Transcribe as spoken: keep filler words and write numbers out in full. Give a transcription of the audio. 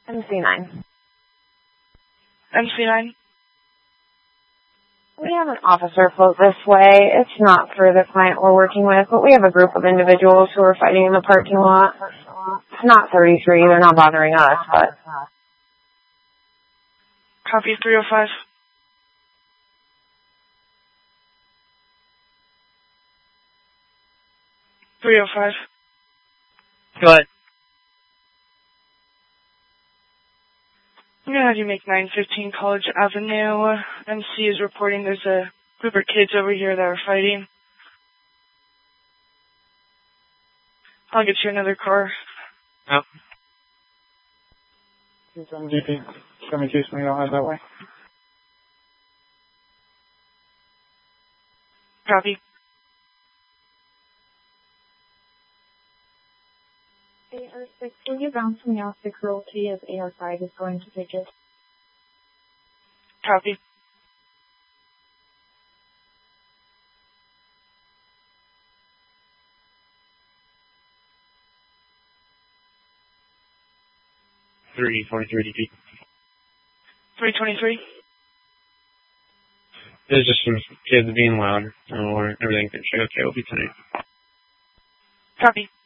M C nine. M C nine? We have an officer float this way. It's not for the client we're working with, but we have a group of individuals who are fighting in the parking lot. It's not thirty-three. They're not bothering us, but... Copy three oh five. three oh five. Go ahead. I'm going to have you make nine fifteen College Avenue. M C is reporting there's a group of kids over here that are fighting. I'll get you another car. Oh. Some G P. seventy-two twenty-five that way. Copy. A R six, will you bounce me off the cruelty as A R five is going to take it? Copy. three twenty-three D P. three twenty-three? There's just some kids being loud, or everything should okay will be tonight. Copy.